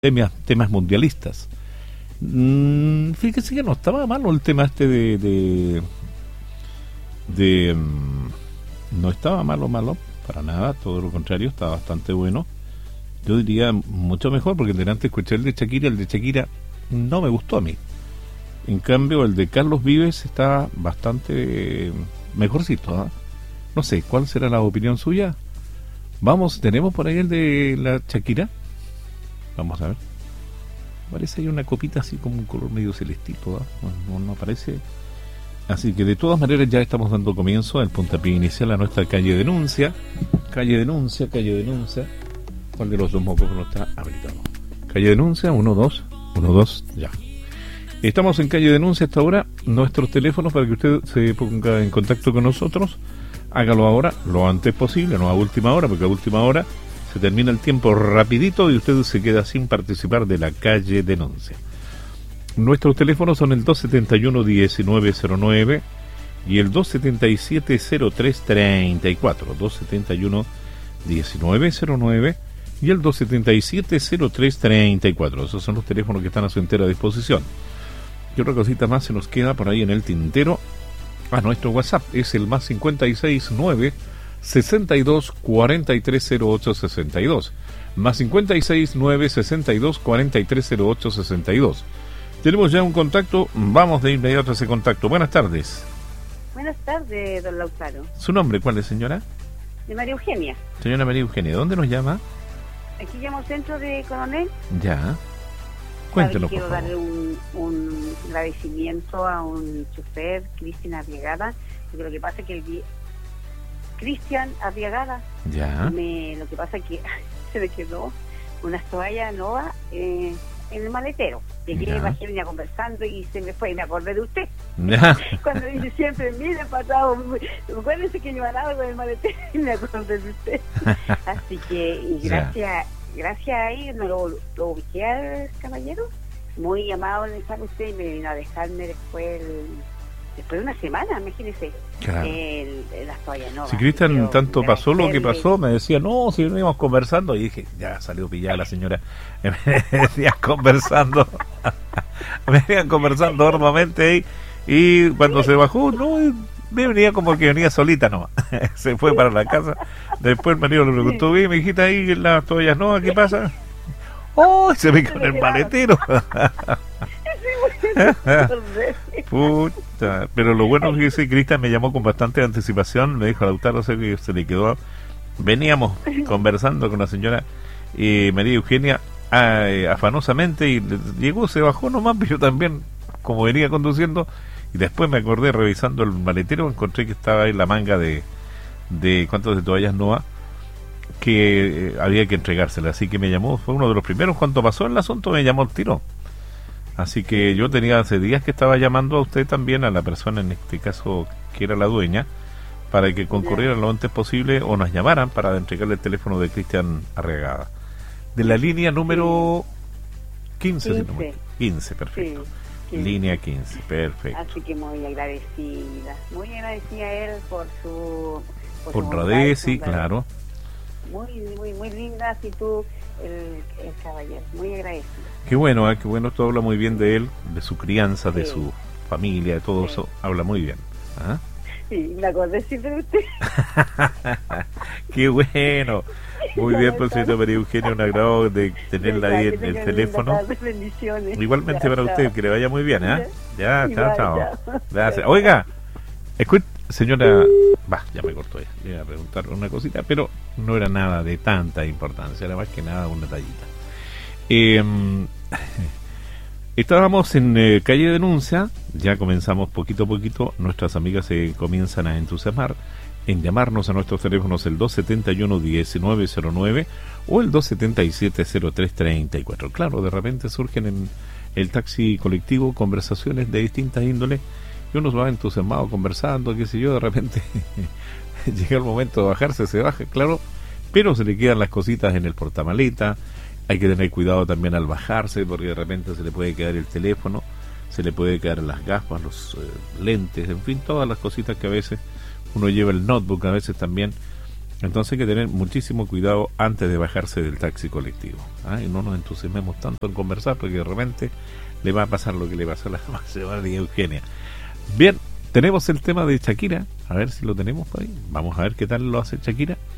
temas mundialistas. Fíjese que no estaba malo el tema este no estaba malo, para nada, todo lo contrario, estaba bastante bueno. Yo diría mucho mejor, porque delante escuché el de Shakira no me gustó a mí. En cambio, el de Carlos Vives está bastante mejorcito, ¿eh? No sé, ¿cuál será la opinión suya? Tenemos por ahí el de la Shakira. Vamos a ver. Parece hay una copita así como un color medio celestito, ¿eh? No aparece. Así que de todas maneras ya estamos dando comienzo al puntapié inicial a nuestra calle denuncia. Calle denuncia. ¿Cuál de los dos mocos no está habilitado? Calle denuncia, 12, ya. Estamos en calle denuncia hasta ahora. Nuestros teléfonos para que usted se ponga en contacto con nosotros. Hágalo ahora, lo antes posible, no a última hora, porque a última hora se termina el tiempo rapidito y usted se queda sin participar de la calle denuncia. Nuestros teléfonos son el 271-1909 y el 277-0334. 271-1909 y el 277-0334. Esos son los teléfonos que están a su entera disposición. Y otra cosita más se nos queda por ahí en el tintero. Nuestro WhatsApp es el más 569 62 43 08 62. Más 569 62 43 08 62. Tenemos ya un contacto, vamos de inmediato a ese contacto. Buenas tardes. Buenas tardes, don Lautaro. ¿Su nombre cuál es, señora? De María Eugenia. Señora María Eugenia, ¿dónde nos llama? Aquí llamo al centro de Coronel. Ya. Cuéntenos, quiero por favor. darle un agradecimiento a un chofer, Cristian Arriagada, porque lo que pasa es que Cristian Arriagada, ya. Lo que pasa es que se me quedó unas toallas nuevas en el maletero. Llegué, bajé, venía conversando y se me fue y me acordé de usted. Ya. Cuando dice siempre, mire, pasado, acuérdense que yo andaba con el maletero y me acordé de usted. Así que, y gracias a ahí me lo ubiqué al caballero, muy amable estaba usted y me vino a dejarme después de una semana, imagínese. Claro. Las toallas novas. Si Cristian tanto pasó lo que pasó, me decía, no, si veníamos conversando, y dije, ya salió pillada la señora. Me venían conversando arduamente ahí, y cuando se bajó, no, me venía como que venía solita, no. Se fue para la casa. Después el marido le preguntó, mi hijita, ahí en las toallas novas, ¿qué pasa? ¡Oh! Se me quedó en el maletero. Puta. Pero lo bueno es que ese Cristian me llamó con bastante anticipación, me dijo, Lautaro, sé que se le quedó. Veníamos conversando con la señora María Eugenia afanosamente, y llegó, se bajó nomás, pero yo también, como venía conduciendo, y después me acordé, revisando el maletero, encontré que estaba ahí la manga de cuántos de toallas Noa que había que entregársela, así que me llamó, fue uno de los primeros cuando pasó el asunto, me llamó el tiro. Así que yo tenía hace días que estaba llamando a usted también, a la persona en este caso que era la dueña, para que concurrieran lo antes posible o nos llamaran para entregarle el teléfono de Cristian Arriagada. De la línea número 15, 15, perfecto. Sí. Línea 15, perfecto. Así que muy agradecida a él por su honradez, sí, claro. Muy linda actitud el caballero, muy agradecida. Qué bueno, esto habla muy bien de él, de su crianza, de su familia, de todo eso, habla muy bien. ¿Ah? Sí, me acordé siempre de usted. Qué bueno. Muy bien, pues, señora María Eugenia, un agrado de tenerla ahí en el teléfono. Igualmente para usted, que le vaya muy bien, ¿eh? Ya, chao. Gracias. Oiga, señora, ya me cortó ya. Le iba a preguntar una cosita, pero no era nada de tanta importancia, era más que nada una tallita. Estábamos en calle denuncia, ya comenzamos poquito a poquito, nuestras amigas se comienzan a entusiasmar en llamarnos a nuestros teléfonos el 271-1909 o el 277-0334. Claro, de repente surgen en el taxi colectivo conversaciones de distintas índoles y uno va entusiasmado conversando, qué sé yo, de repente llega el momento de bajarse, se baja, claro, pero se le quedan las cositas en el portamaleta. Hay que tener cuidado también al bajarse, porque de repente se le puede quedar el teléfono, se le puede quedar las gafas, los lentes, en fin, todas las cositas que a veces uno lleva, el notebook a veces también, Entonces hay que tener muchísimo cuidado antes de bajarse del taxi colectivo. Y no nos entusiasmemos tanto en conversar, porque de repente le va a pasar lo que le pasó a la señora Eugenia. Bien, tenemos el tema de Shakira. A ver si lo tenemos por ahí. Vamos a ver qué tal lo hace Shakira.